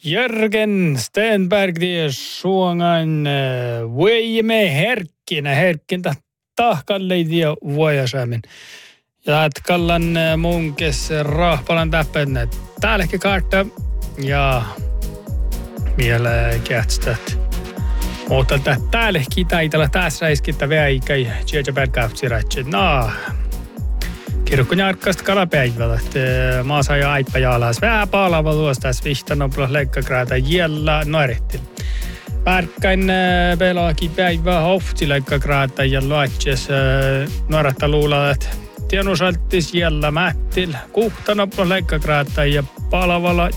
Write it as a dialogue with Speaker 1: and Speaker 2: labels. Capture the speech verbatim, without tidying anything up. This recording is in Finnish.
Speaker 1: Jörgen Stenberg die suongan voimme herkkinä herkkintä tahkalleidia vuojasämin. Ja kallan munkes rahpalan täppänne täälläkin kartta ja vielä kähtstät. Mutta täälläkin taitella tässä iskittä väikäi Tjejapäin kauptsiratsit. No, kirkko jarkkasta kalapäivällä. Maa sai aippa jaalas. Vähän palava luostais vihtanopla leikkakraata jällä noerittil. Pärkkäin pelaakin päivää hofti leikkakraata ja luotjes nuoratta luulla, että tienusaltis jällä mättil. Kuhtanopla leikkakraata ja palavalla